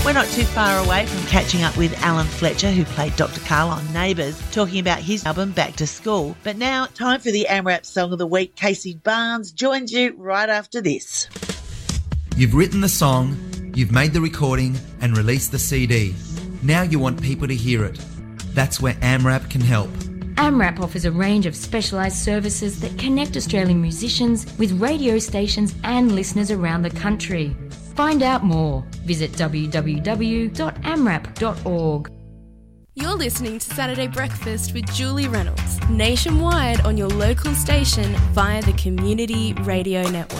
We're not too far away from catching up with Alan Fletcher, who played Dr. Carl on Neighbours, talking about his album Back to School. But now, time for the AMRAP Song of the Week. Casey Barnes joins you right after this. You've written the song, you've made the recording and released the CD. Now you want people to hear it. That's where AMRAP can help. AMRAP offers a range of specialised services that connect Australian musicians with radio stations and listeners around the country. Find out more. Visit www.amrap.org. You're listening to Saturday Breakfast with Julie Reynolds, nationwide on your local station via the Community Radio Network.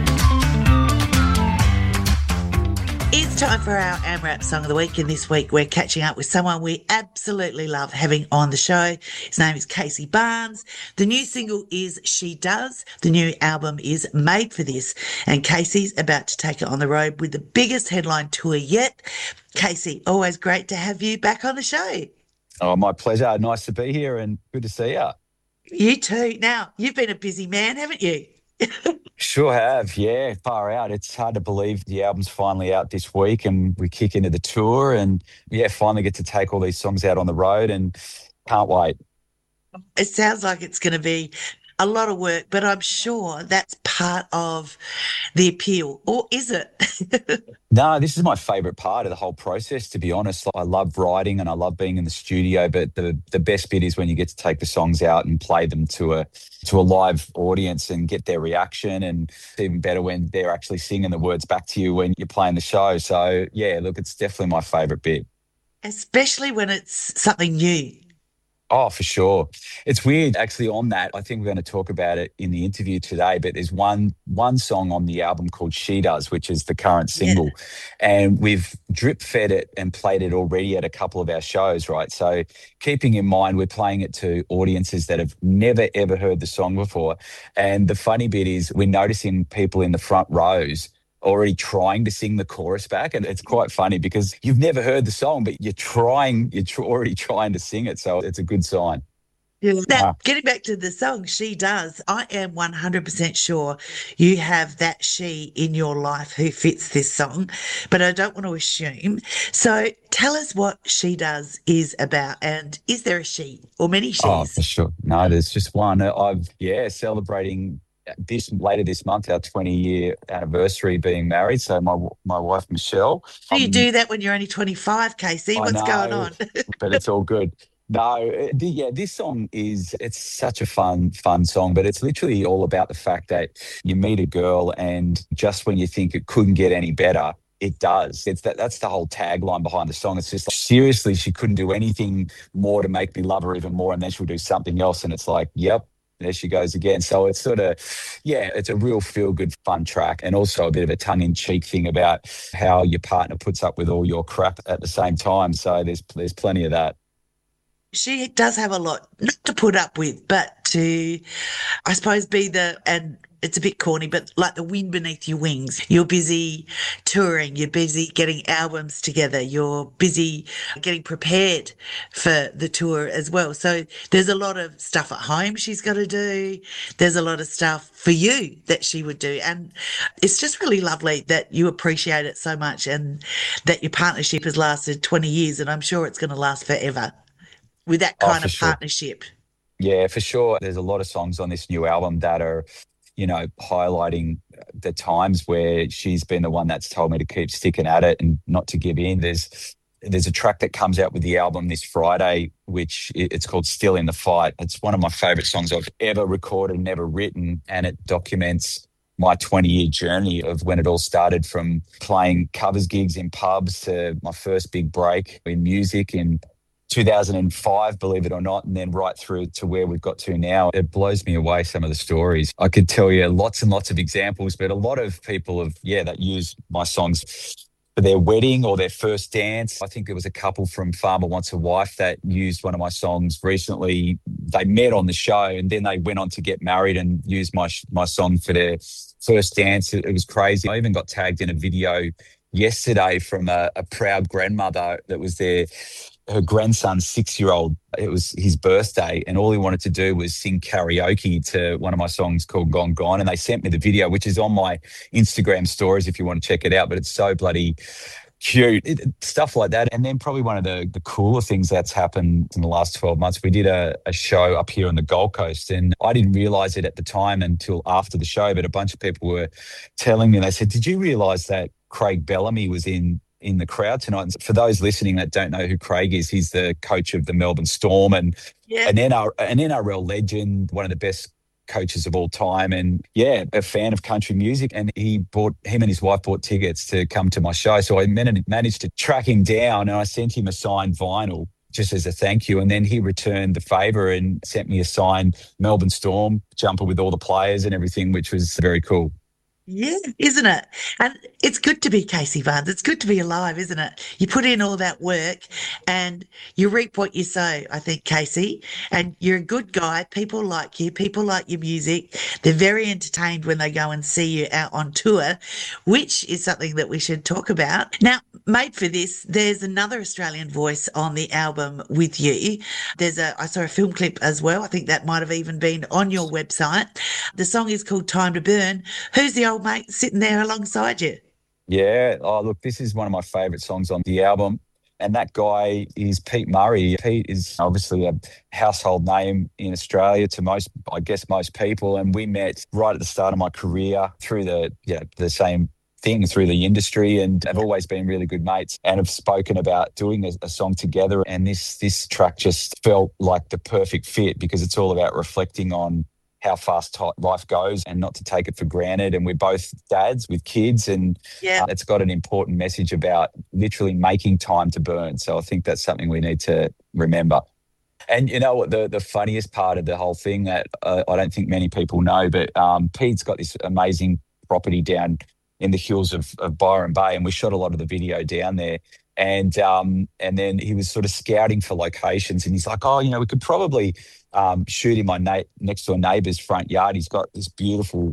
It's time for our AMRAP Song of the Week, and this week we're catching up with someone we absolutely love having on the show. His name is Casey Barnes. The new single is She Does. The new album is Made for This, and Casey's about to take it on the road with the biggest headline tour yet. Casey, always great to have you back on the show. Oh, my pleasure. Nice to be here and good to see you. You too. Now, you've been a busy man, haven't you? Sure have, yeah, far out. It's hard to believe the album's finally out this week and we kick into the tour and, yeah, finally get to take all these songs out on the road and can't wait. It sounds like it's going to be a lot of work, but I'm sure that's part of the appeal. Or is it? No, this is my favourite part of the whole process, to be honest. I love writing and I love being in the studio, but the best bit is when you get to take the songs out and play them to a live audience and get their reaction, and it's even better when they're actually singing the words back to you when you're playing the show. So, yeah, look, it's definitely my favourite bit. Especially when it's something new. Oh, for sure. It's weird, actually, on that. I think we're going to talk about it in the interview today, but there's one song on the album called She Does, which is the current single. Yeah. And we've drip-fed it and played it already at a couple of our shows, right? So keeping in mind, we're playing it to audiences that have never, ever heard the song before. And the funny bit is we're noticing people in the front rows already trying to sing the chorus back. And it's quite funny because you've never heard the song, but you're already trying to sing it. So it's a good sign. Yeah. Now, getting back to the song, She Does, I am 100% sure you have that she in your life who fits this song, but I don't want to assume. So tell us what She Does is about, and is there a she or many she's? Oh, for sure. No, there's just one. Celebrating later this month, our 20-year anniversary being married. So my wife, Michelle. So you do that when you're only 25, Casey. What's going on? But it's all good. No, this song it's such a fun song, but it's literally all about the fact that you meet a girl and just when you think it couldn't get any better, it does. That's the whole tagline behind the song. It's just like, seriously, she couldn't do anything more to make me love her even more, and then she'll do something else, and it's like, yep, there she goes again. So it's sort of, it's a real feel-good, fun track, and also a bit of a tongue-in-cheek thing about how your partner puts up with all your crap at the same time. So there's plenty of that. She does have a lot not to put up with, but to, I suppose, and it's a bit corny, but like the wind beneath your wings. You're busy touring, you're busy getting albums together, you're busy getting prepared for the tour as well. So there's a lot of stuff at home she's got to do. There's a lot of stuff for you that she would do. And it's just really lovely that you appreciate it so much and that your partnership has lasted 20 years, and I'm sure it's going to last forever with that kind of partnership. Yeah, for sure. There's a lot of songs on this new album that are, highlighting the times where she's been the one that's told me to keep sticking at it and not to give in. There's a track that comes out with the album this Friday, which it's called Still in the Fight. It's one of my favourite songs I've ever recorded and ever written, and it documents my 20-year journey of when it all started, from playing covers gigs in pubs to my first big break in music in 2005, believe it or not, and then right through to where we've got to now. It blows me away, some of the stories. I could tell you lots and lots of examples, but a lot of people that use my songs for their wedding or their first dance. I think there was a couple from Farmer Wants a Wife that used one of my songs recently. They met on the show and then they went on to get married and used my song for their first dance. It was crazy. I even got tagged in a video yesterday from a proud grandmother that was there. Her grandson's 6-year-old, it was his birthday, and all he wanted to do was sing karaoke to one of my songs called Gone Gone. And they sent me the video, which is on my Instagram stories if you want to check it out. But it's so bloody cute, stuff like that. And then probably one of the cooler things that's happened in the last 12 months, we did a show up here on the Gold Coast, and I didn't realise it at the time until after the show, but a bunch of people were telling me, they said, did you realise that Craig Bellamy was in the crowd tonight? And for those listening that don't know who Craig is, he's the coach of the Melbourne Storm and an NRL legend, one of the best coaches of all time, and a fan of country music. And him and his wife bought tickets to come to my show. So I managed to track him down, and I sent him a signed vinyl just as a thank you. And then he returned the favour and sent me a signed Melbourne Storm jumper with all the players and everything, which was very cool. Yeah, isn't it? And it's good to be Casey Barnes. It's good to be alive, isn't it? You put in all that work and you reap what you sow, I think, Casey. And you're a good guy. People like you. People like your music. They're very entertained when they go and see you out on tour, which is something that we should talk about. Now, Made for This, there's another Australian voice on the album with you. I saw a film clip as well. I think that might have even been on your website. The song is called Time to Burn. Who's the old mate sitting there alongside you? Yeah. Oh, look, this is one of my favourite songs on the album. And that guy is Pete Murray. Pete is obviously a household name in Australia to most people. And we met right at the start of my career through the same thing, through the industry, and have always been really good mates and have spoken about doing a song together. And this track just felt like the perfect fit because it's all about reflecting on how fast life goes and not to take it for granted. And we're both dads with kids, and it's got an important message about literally making time to burn. So I think that's something we need to remember. And you know what, the funniest part of the whole thing that I don't think many people know, but Pete's got this amazing property down in the hills of Byron Bay, and we shot a lot of the video down there. And then he was sort of scouting for locations, and he's like, we could probably shoot in my next door neighbour's front yard. He's got this beautiful,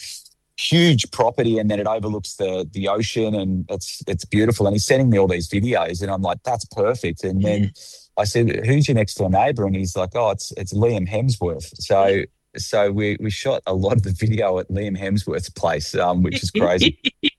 huge property, and then it overlooks the ocean, and it's beautiful. And he's sending me all these videos, and I'm like, that's perfect. And then I said, who's your next door neighbour? And he's like, it's Liam Hemsworth. So we shot a lot of the video at Liam Hemsworth's place, which is crazy.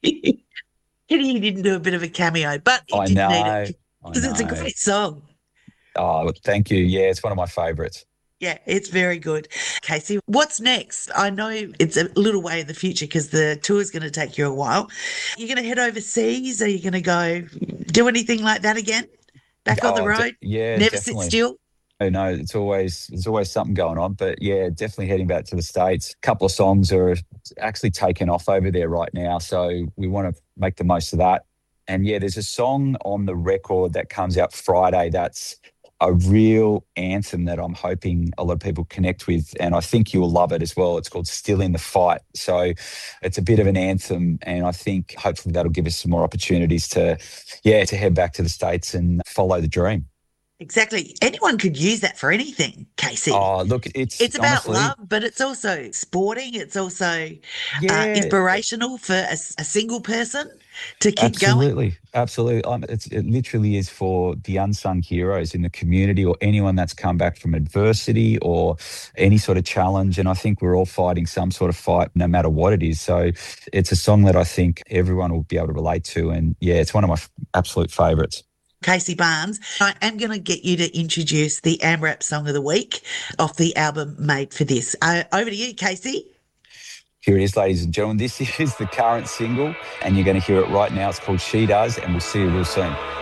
He didn't do a bit of a cameo, but he didn't need it because it's a great song. Oh, thank you. Yeah, it's one of my favourites. Yeah, it's very good. Casey, what's next? I know it's a little way in the future because the tour is going to take you a while. You're going to head overseas? Are you going to go do anything like that again? Back on the road? Never definitely. Sit still? No, there's always something going on. But yeah, definitely heading back to the States. A couple of songs are actually taking off over there right now, so we want to make the most of that. And yeah, there's a song on the record that comes out Friday that's a real anthem that I'm hoping a lot of people connect with, and I think you'll love it as well. It's called Still in the Fight. So it's a bit of an anthem, and I think hopefully that'll give us some more opportunities to head back to the States and follow the dream. Exactly. Anyone could use that for anything, Casey. Oh, look, it's about honestly, love, but it's also sporting. It's also inspirational for a single person to keep going. Absolutely. It literally is for the unsung heroes in the community, or anyone that's come back from adversity or any sort of challenge. And I think we're all fighting some sort of fight, no matter what it is. So it's a song that I think everyone will be able to relate to. And yeah, it's one of my absolute favourites. Casey Barnes, I am going to get you to introduce the AMRAP Song of the Week off the album Made for This. Over to you, Casey. Here it is, ladies and gentlemen. This is the current single, and you're going to hear it right now. It's called She Does, and we'll see you real soon.